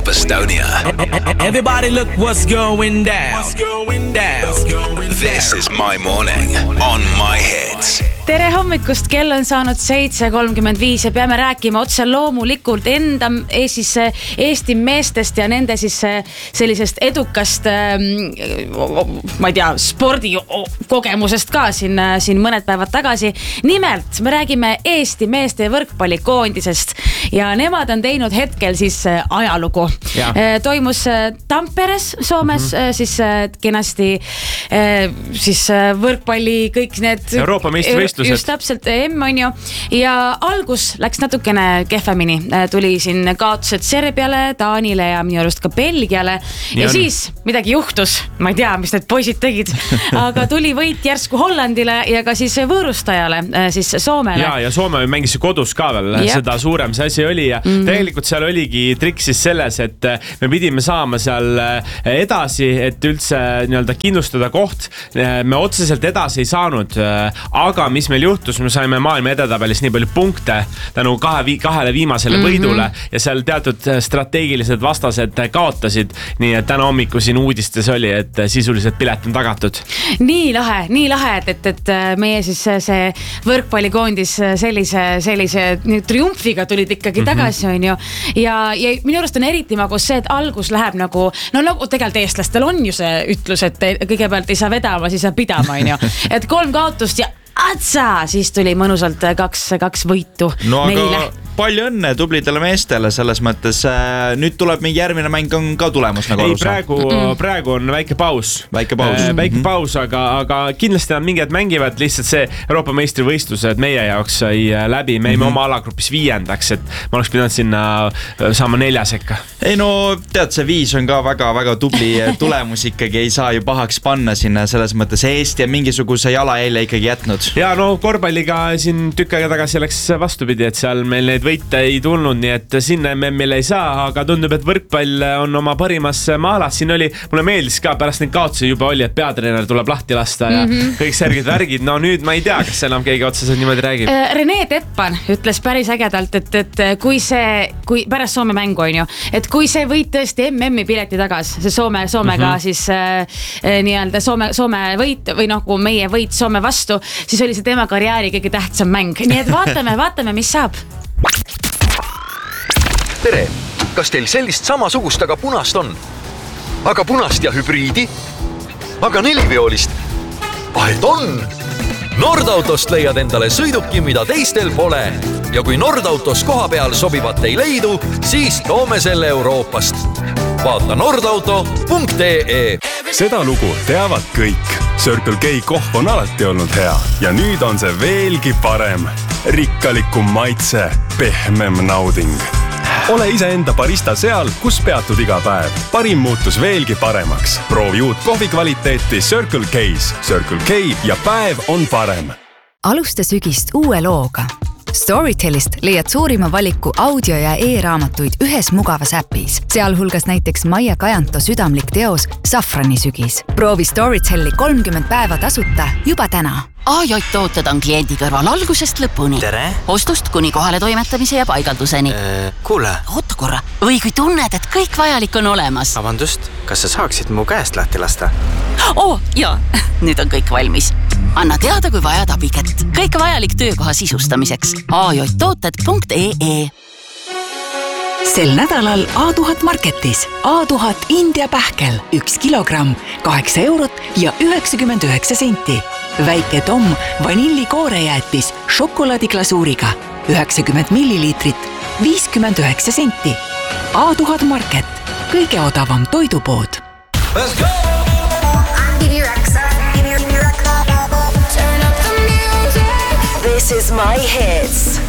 Estonia. Everybody look what's going down. This is my morning on my hits. Tere hommikust, kell on saanud 7:35 ja peame rääkima otse loomulikult enda Eesti meestest ja nende siis sellisest edukast, ma ei tea, spordikogemusest ka siin mõned päevad tagasi. Nimelt, me räägime Eesti meeste võrkpallikoondisest ja nemad on teinud hetkel siis ajalugu. Toimus Tamperes, Soomes, siis kenasti siis võrkpalli kõik need Euroopa meistrivõistlused. Just täpselt, on ju. Ja algus läks natukene kehvemini. Tuli siin kaotused Serbiale, Taanile ja minu arust ka Belgiale. Ja siis midagi juhtus. Ma ei tea, mis need poisid tegid. Aga tuli võit järsku Hollandile ja ka siis võõrustajale, siis Soomele. Ja Soome mängis kodus ka veel, seda suurem see asi oli. Ja tegelikult seal oligi trikk siis selles, et me pidime saama seal edasi, et üldse nii-öelda kindlustada koht. Me otseselt edasi ei saanud, aga mis meil juhtus, me saime maailma edetabelis nii palju punkte tänu kahele viimasele võidule ja seal teatud strateegilised vastased kaotasid, nii et täna hommiku siin uudistes oli, et sisuliselt pilet on tagatud. Nii lahe, et meie siis see võrkpallikoondis sellise triumfiga tulid ikkagi tagasi, on ju. Ja minu arust on eriti magus see, et algus läheb nagu tegelikult eestlastel on ju see ütlus, et kõigepealt ei saa vedama, siis saab pidama, on ju. Et 3 kaotust ja siis tuli mõnusalt kaks võitu meile. Palju õnne tublidele meestele selles mõttes. Nüüd tuleb mingi järgmine mäng on ka tulemus nagu alusa. Praegu on väike paus. Väike paus, aga kindlasti nad mingid mängivad lihtsalt see Euroopa meistrivõistlused meie jaoks sai läbi. Me jäime oma alagrupis 5. et ma oleks pidanud sinna saama 4 sekka. Ei no tead, see 5 on ka väga tubli tulemus ikkagi. Ei saa ju pahaks panna sinna selles mõttes. Eesti on mingisuguse jalaeile ikkagi jätnud. Ja no korvpalliga siin tükk aega tagasi läks vastupidi, et seal meil neid võite ei tulnud, nii et sinna MM-il ei saa, aga tundub, et võrkpall on oma parimas maalas. Siin oli, mulle meeldis ka pärast neid kaotsi juba oli, et peatreener tuleb lahti lasta ja kõik särgid värgid. No nüüd ma ei tea, kas enam keegi otseselt niimoodi räägib. Rene Teppan ütles päris ägedalt, et kui pärast Soome mängu on ju, et kui see võit tõesti MM-i pileti tagas, see Soomega siis nii-öelda Soome võit või kui meie võit Soome vastu, siis oli see tema karjääri kõige tähtsam mäng. Nii et vaatame, mis saab. Tere, kas teil sellist samasugust, aga punast on? Aga punast ja hübriidi? Aga 4-veolist? Vahet on! Nordautost leiad endale sõiduki, mida teistel pole. Ja kui Nordautos koha peal sobivat ei leidu, siis toome selle Euroopast. Vaata nordauto.ee. Seda lugu teavad kõik. Circle K kohv on alati olnud hea ja nüüd on see veelgi parem. Rikkalikum maitse, pehmem nauding. Ole iseenda barista seal, kus peatud iga päev. Parim muutus veelgi paremaks. Proovi uut kohvi kvaliteeti Circle K's. Circle K ja päev on parem. Alusta sügist uue looga. Storytelist leiad suurima valiku audio- ja e-raamatuid ühes mugavas äpis. Sealhulgas näiteks Maia Kajanto südamlik teos Safrani sügis. Proovi Storyteli 30 päeva tasuta juba täna. AJ-tooted on kliendi kõrval algusest lõpuni. Tere! Ostust kuni kohale toimetamise ja paigalduseni. Kuule! Oota korra. Või kui tunned, et kõik vajalik on olemas. Vabandust, kas sa saaksid mu käest lahti lasta? Jaa, nüüd on kõik valmis. Anna teada, kui vajad abikätt. Kõik vajalik töökoha sisustamiseks. AJ-tooted.ee. Sel nädalal A1000 Marketis A1000 India pähkel 1 kilogramm 8 eurot ja 99 senti. Väike Tom vanillikoorejäätis šokolaadiglasuuriga 90 milliliitrit 59 senti. A1000 Market, kõige odavam toidupood. Let's go! Give me your ex. Turn up the music. This is my hits.